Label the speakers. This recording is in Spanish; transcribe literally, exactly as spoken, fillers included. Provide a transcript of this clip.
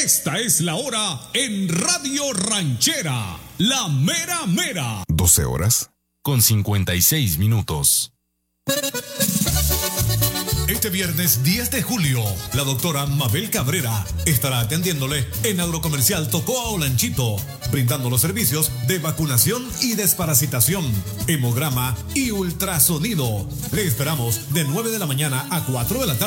Speaker 1: Esta es la hora en Radio Ranchera, la mera mera.
Speaker 2: doce horas
Speaker 3: con cincuenta y seis minutos.
Speaker 4: Este viernes diez de julio, la doctora Mabel Cabrera estará atendiéndole en Agrocomercial Tocoa Olanchito, brindando los servicios de vacunación y desparasitación, hemograma y ultrasonido. Le esperamos de nueve de la mañana a cuatro de la tarde.